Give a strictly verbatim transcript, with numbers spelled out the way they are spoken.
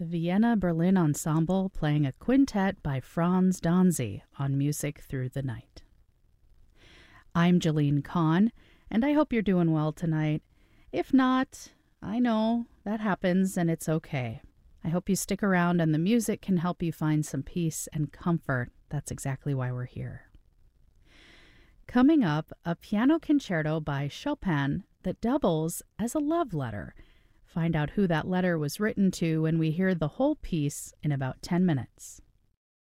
the Vienna Berlin Ensemble playing a quintet by Franz Danzy on Music Through the Night. I'm Jeline Kahn, and I hope you're doing well tonight. If not, I know that happens and it's okay. I hope you stick around and the music can help you find some peace and comfort. That's exactly why we're here. Coming up, a piano concerto by Chopin that doubles as a love letter. Find out who that letter was written to when we hear the whole piece in about ten minutes.